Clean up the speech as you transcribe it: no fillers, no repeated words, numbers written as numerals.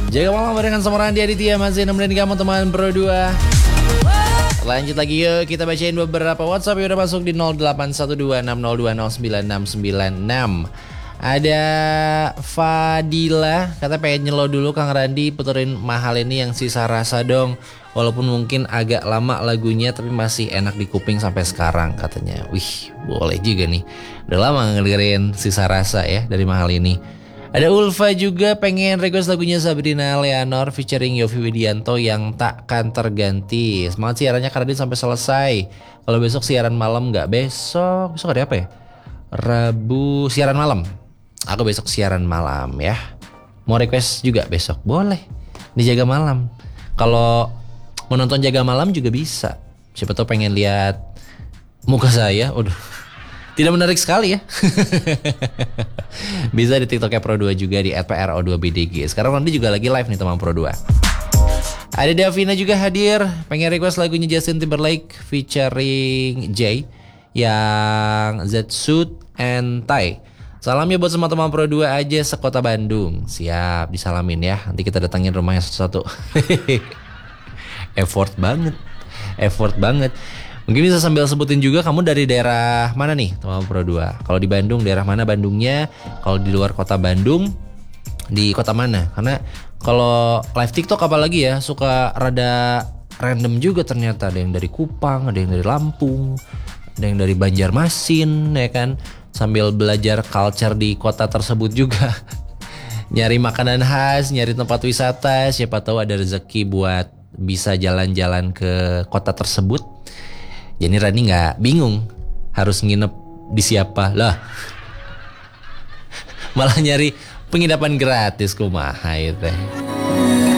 Jaga malam barengan sama Randi Aditya, masih nemenin kamu teman Pro 2. Lanjut lagi yuk, kita bacain beberapa WhatsApp yang udah masuk di 081260209696. Ada Fadila, kata pengen nyelo dulu Kang Randi, puterin Mahal ini yang Sisa Rasa dong. Walaupun mungkin agak lama lagunya, tapi masih enak di kuping sampai sekarang katanya. Wih, boleh juga nih. Udah lama ngedengerin Sisa Rasa ya dari Mahal ini. Ada Ulfa juga pengen request lagunya Sabrina Leonor featuring Yovie Widianto yang takkan terganti. Semangat siarannya Kang Randi sampai selesai. Kalau besok siaran malam nggak? Besok ada apa ya? Rabu siaran malam. Aku besok siaran malam ya. Mau request juga besok? Boleh. Dijaga malam. Kalau mau nonton Jaga Malam juga bisa. Siapa tahu pengen lihat muka saya. Udah. Tidak menarik sekali ya. Bisa di TikToknya Pro 2 juga di @pro2bdg. Sekarang nanti juga lagi live nih teman Pro 2. Ada Davina juga hadir, pengen request lagunya Justin Timberlake featuring Jay yang Z Suit and Tie. Salamnya buat semua teman Pro 2 aja sekota Bandung. Siap disalamin ya. Nanti kita datangin rumahnya satu-satu. Effort banget. Mungkin bisa sambil sebutin juga kamu dari daerah mana nih teman Pro 2. Kalau di Bandung daerah mana Bandungnya, kalau di luar kota Bandung di kota mana. Karena kalau live TikTok apalagi ya suka rada random juga ternyata. Ada yang dari Kupang, ada yang dari Lampung, ada yang dari Banjarmasin ya kan. Sambil belajar culture di kota tersebut juga. Nyari makanan khas, nyari tempat wisata, siapa tahu ada rezeki buat bisa jalan-jalan ke kota tersebut. Jadi Rani gak bingung harus nginep di siapa lah. Malah nyari penginapan gratis kumaha itu.